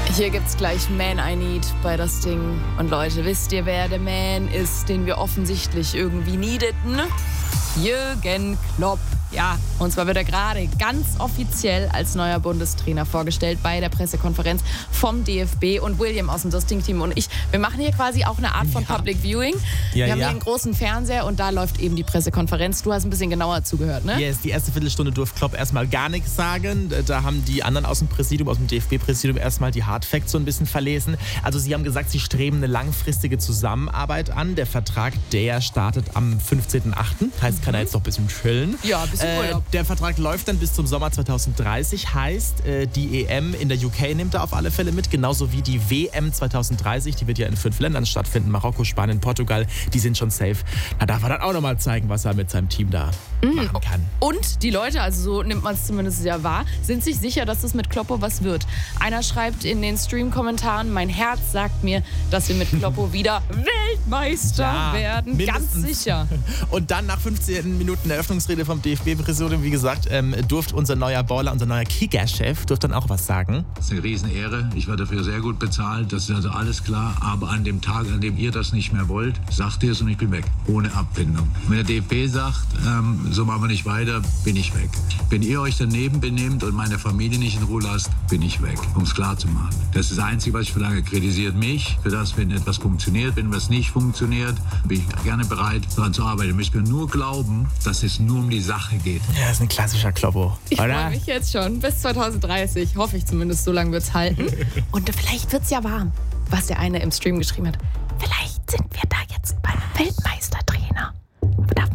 Hier gibt's gleich Man I Need bei das Ding. Und Leute, wisst ihr, wer der Man ist, den wir offensichtlich irgendwie needeten? Jürgen Klopp. Ja, und zwar wird er gerade ganz offiziell als neuer Bundestrainer vorgestellt bei der Pressekonferenz vom DFB. Und William aus dem Dosting-Team und ich, wir machen hier quasi auch eine Art von Public Viewing. Wir haben hier einen großen Fernseher und da läuft eben die Pressekonferenz. Du hast ein bisschen genauer zugehört, ne? Yes, die erste Viertelstunde durfte Klopp erstmal gar nichts sagen. Da haben die anderen aus dem Präsidium, aus dem DFB-Präsidium erstmal die Hardfacts so ein bisschen verlesen. Also sie haben gesagt, sie streben eine langfristige Zusammenarbeit an. Der Vertrag, der startet am 15.08. Heißt, kann er jetzt noch ein bisschen chillen. Ja, ein bisschen Urlaub. Der Vertrag läuft dann bis zum Sommer 2030. Heißt, die EM in der UK nimmt er auf alle Fälle mit. Genauso wie die WM 2030. Die wird ja in 5 Ländern stattfinden. Marokko, Spanien, Portugal. Die sind schon safe. Da darf er dann auch nochmal zeigen, was er mit seinem Team da machen kann. Und die Leute, also so nimmt man es zumindest ja wahr, sind sich sicher, dass es mit Kloppo was wird. Einer schreibt in den Stream-Kommentaren, mein Herz sagt mir, dass wir mit Kloppo wieder Weltmeister werden. Mindestens. Ganz sicher. Und dann nach 15 Minuten Eröffnungsrede vom DFB-Präsidium, wie gesagt, durfte unser neuer Baller, unser neuer Kicker-Chef, durfte dann auch was sagen. Das ist eine Riesenehre. Ich war dafür sehr gut bezahlt. Das ist also alles klar. Aber an dem Tag, an dem ihr das nicht mehr wollt, sagt ihr es und ich bin weg. Ohne Abfindung. Wenn der DFB sagt, so machen wir nicht weiter, bin ich weg. Wenn ihr euch daneben benehmt und meine Familie nicht in Ruhe lasst, bin ich weg. Um es klar zu machen. Das ist das Einzige, was ich verlange. Kritisiert mich für das, wenn etwas funktioniert. Wenn was nicht funktioniert, bin ich gerne bereit, daran zu arbeiten. Ihr müsst mir nur glauben, dass es nur um die Sache geht. Ja, das ist ein klassischer Kloppo. Ich freue mich jetzt schon. Bis 2030. Hoffe ich zumindest. So lange wird es halten. Und vielleicht wird es ja warm. Was der eine im Stream geschrieben hat. Vielleicht sind wir da jetzt beim Weltmeistertrainer. Da